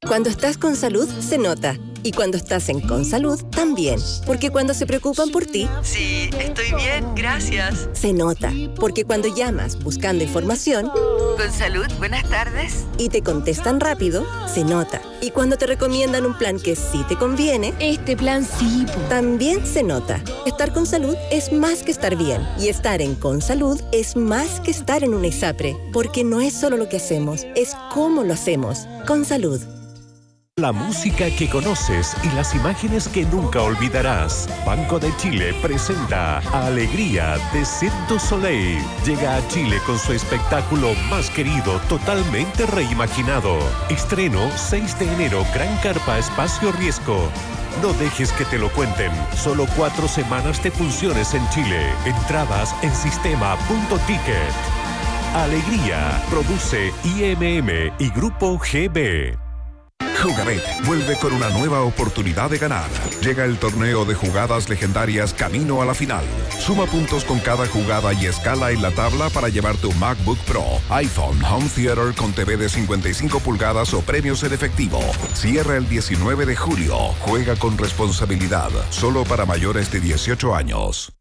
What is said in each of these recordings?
Cuando estás con salud, se nota. Y cuando estás en Consalud, también. Porque cuando se preocupan por ti... Sí, estoy bien, gracias. Se nota. Porque cuando llamas buscando información... Consalud, buenas tardes. Y te contestan rápido, se nota. Y cuando te recomiendan un plan que sí te conviene... Este plan sí, po. También se nota. Estar con salud es más que estar bien. Y estar en Consalud es más que estar en una ISAPRE. Porque no es solo lo que hacemos, es cómo lo hacemos. Consalud. La música que conoces y las imágenes que nunca olvidarás. Banco de Chile presenta Alegría de Cirque du Soleil. Llega a Chile con su espectáculo más querido, totalmente reimaginado. Estreno 6 de enero, Gran Carpa Espacio Riesgo. No dejes que te lo cuenten. Solo 4 semanas de funciones en Chile. Entradas en sistema.ticket. Alegría. Produce IMM y Grupo GB. Jugabet vuelve con una nueva oportunidad de ganar. Llega el torneo de jugadas legendarias camino a la final. Suma puntos con cada jugada y escala en la tabla para llevar tu MacBook Pro, iPhone, Home Theater con TV de 55 pulgadas o premios en efectivo. Cierra el 19 de julio. Juega con responsabilidad. Solo para mayores de 18 años.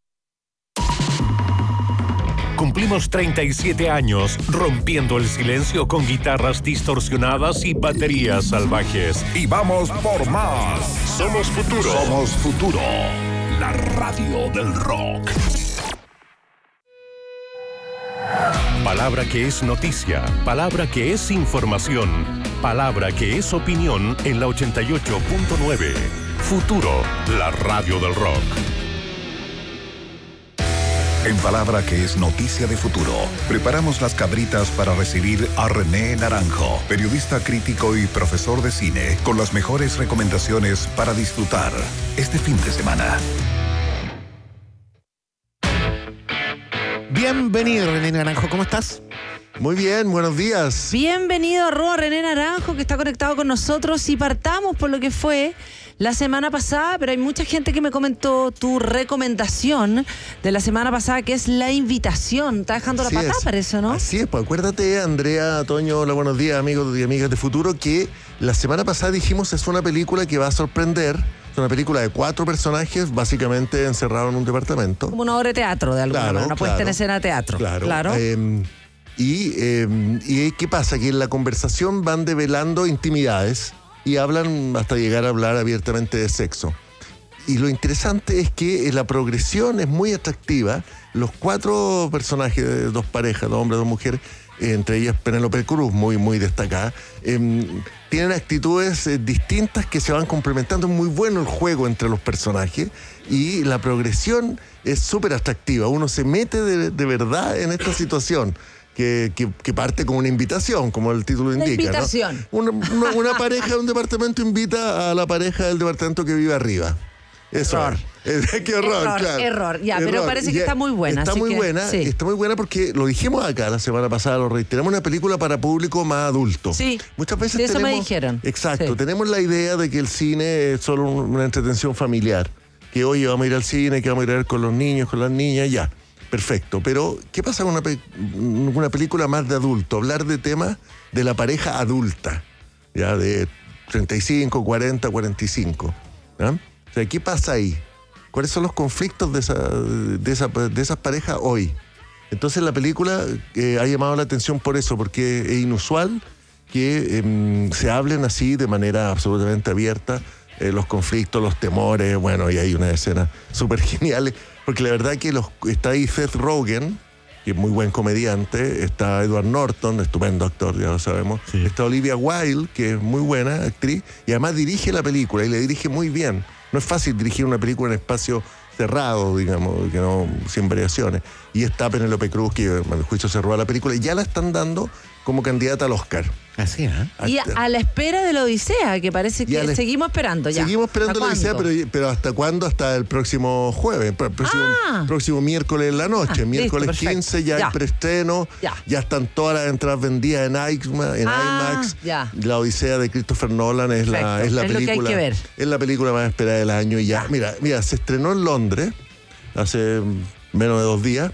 Cumplimos 37 años rompiendo el silencio con guitarras distorsionadas y baterías salvajes. Y vamos por más. Somos Futuro. Somos Futuro. La radio del rock. Palabra que es noticia, palabra que es información, palabra que es opinión en la 88.9. Futuro, la radio del rock. En Palabra que es noticia de futuro, preparamos las cabritas para recibir a René Naranjo, periodista crítico y profesor de cine, con las mejores recomendaciones para disfrutar este fin de semana. Bienvenido, René Naranjo, ¿cómo estás? Muy bien, buenos días. Bienvenido a René Naranjo, que está conectado con nosotros, y partamos por lo que fue la semana pasada, pero hay mucha gente que me comentó tu recomendación de la semana pasada, que es la invitación. Está dejando la patada, parece, ¿no? Así es, pues acuérdate, Andrea, Toño, hola, buenos días, amigos y amigas de Futuro, que la semana pasada dijimos es una película que va a sorprender. Es una película de 4 personajes, básicamente encerrados en un departamento. Como una obra de teatro, de alguna manera, una puesta en escena de teatro. Claro. Y ¿qué pasa? Que en la conversación van develando intimidades y hablan hasta llegar a hablar abiertamente de sexo. Y lo interesante es que la progresión es muy atractiva. Los 4 personajes de 2 parejas, 2 hombres, 2 mujeres, entre ellas Penélope Cruz, muy destacada, tienen actitudes distintas que se van complementando. Es muy bueno el juego entre los personajes y la progresión es súper atractiva. Uno se mete de verdad en esta situación. Que parte como una invitación, como el título indica. Invitación. ¿No? Una pareja de un departamento invita a la pareja del departamento que vive arriba. Eso. Error. Qué horror, claro. Error, ya, pero parece que está muy buena. Está muy buena porque lo dijimos acá la semana pasada, lo reiteramos, una película para público más adulto. Sí, muchas veces eso me dijeron. Exacto, sí. Tenemos la idea de que el cine es solo una entretención familiar. Que hoy vamos a ir al cine, que vamos a ir a ver con los niños, con las niñas, ya. Perfecto, pero ¿qué pasa con una película más de adulto? Hablar de temas de la pareja adulta, ya de 35, 40, 45. ¿Ya? O sea, ¿qué pasa ahí? ¿Cuáles son los conflictos de esas parejas hoy? Entonces la película ha llamado la atención por eso, porque es inusual que se hablen así de manera absolutamente abierta los conflictos, los temores, bueno, y hay una escena súper genial. Porque la verdad que está ahí Seth Rogen, que es muy buen comediante, está Edward Norton, estupendo actor, ya lo sabemos, sí. Está Olivia Wilde, que es muy buena actriz, y además dirige la película, y la dirige muy bien. No es fácil dirigir una película en espacio cerrado, digamos, que no, sin variaciones. Y está Penélope Cruz, que a mi juicio se roba la película, y ya la están dando como candidata al Oscar. Así, ¿eh? Y a la espera de la Odisea, que parece que seguimos esperando ya. Seguimos esperando la Odisea, pero ¿hasta cuándo? Hasta el próximo jueves, próximo miércoles en la noche. Miércoles 15 ya hay preestreno, ya están todas las entradas vendidas en IMAX. La Odisea de Christopher Nolan es la película. Lo que hay que ver. Es la película más esperada del año y ya. Mira, se estrenó en Londres hace menos de 2 días.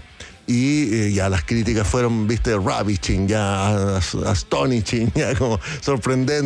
Y ya las críticas fueron, ravishing, ya astonishing, ya como sorprendente.